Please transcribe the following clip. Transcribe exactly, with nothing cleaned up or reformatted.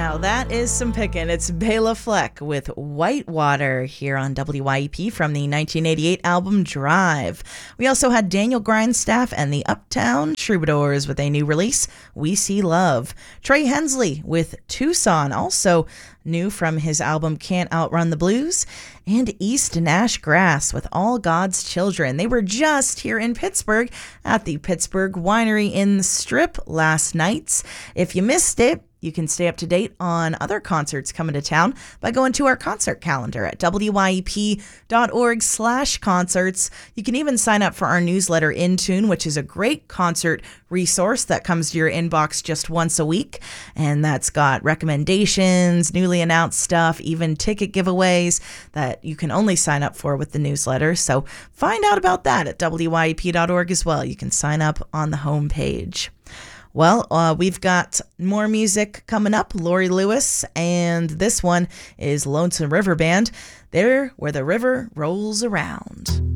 Now that is some pickin'. It's Bela Fleck with Whitewater here on W Y E P from the nineteen eighty-eight album Drive. We also had Daniel Grindstaff and the Uptown Troubadours with a new release, We See Love. Trey Hensley with Tucson, also new from his album Can't Outrun the Blues. And East Nash Grass with All God's Children. They were just here in Pittsburgh at the Pittsburgh Winery in the Strip last night. If you missed it, you can stay up to date on other concerts coming to town by going to our concert calendar at W Y E P dot org slash concerts. You can even sign up for our newsletter In Tune, which is a great concert resource that comes to your inbox just once a week. And that's got recommendations, newly announced stuff, even ticket giveaways that you can only sign up for with the newsletter. So find out about that at W Y E P dot org as well. You can sign up on the homepage. Well, uh, we've got more music coming up. Lori Lewis, and this one is Lonesome River Band. There where the river rolls around.